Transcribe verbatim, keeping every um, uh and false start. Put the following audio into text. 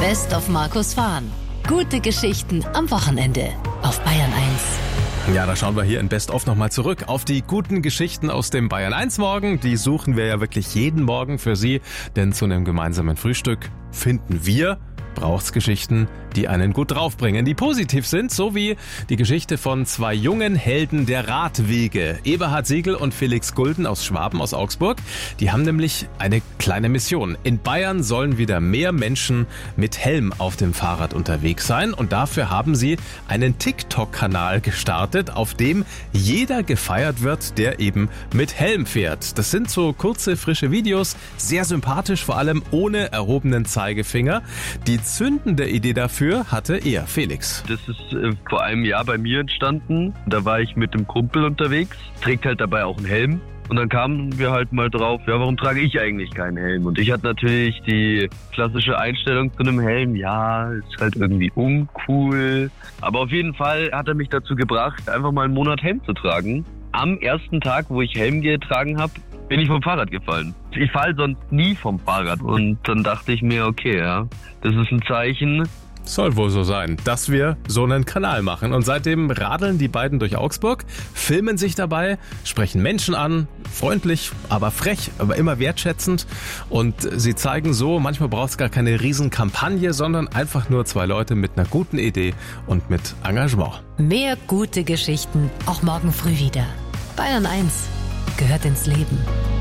Best of Markus Fahn. Gute Geschichten am Wochenende auf Bayern eins. Ja, da schauen wir hier in Best of nochmal zurück auf die guten Geschichten aus dem Bayern eins Morgen. Die suchen wir ja wirklich jeden Morgen für Sie, denn zu einem gemeinsamen Frühstück finden wir, braucht's Geschichten, die einen gut draufbringen, die positiv sind, so wie die Geschichte von zwei jungen Helden der Radwege. Eberhard Siegel und Felix Gulden aus Schwaben, aus Augsburg. Die haben nämlich eine kleine Mission. In Bayern sollen wieder mehr Menschen mit Helm auf dem Fahrrad unterwegs sein und dafür haben sie einen TikTok-Kanal gestartet, auf dem jeder gefeiert wird, der eben mit Helm fährt. Das sind so kurze, frische Videos, sehr sympathisch, vor allem ohne erhobenen Zeigefinger. Die zündende Idee dafür hatte er, Felix. Das ist äh, vor einem Jahr bei mir entstanden. Da war ich mit dem Kumpel unterwegs, trägt halt dabei auch einen Helm. Und dann kamen wir halt mal drauf, ja, warum trage ich eigentlich keinen Helm? Und ich hatte natürlich die klassische Einstellung zu einem Helm, ja, ist halt irgendwie uncool. Aber auf jeden Fall hat er mich dazu gebracht, einfach mal einen Monat Helm zu tragen. Am ersten Tag, wo ich Helm getragen habe, bin ich vom Fahrrad gefallen. Ich falle sonst nie vom Fahrrad. Und dann dachte ich mir, okay, ja, das ist ein Zeichen. Soll wohl so sein, dass wir so einen Kanal machen. Und seitdem radeln die beiden durch Augsburg, filmen sich dabei, sprechen Menschen an, freundlich, aber frech, aber immer wertschätzend. Und sie zeigen so, manchmal braucht es gar keine Riesenkampagne, sondern einfach nur zwei Leute mit einer guten Idee und mit Engagement. Mehr gute Geschichten auch morgen früh wieder. Bayern eins gehört ins Leben.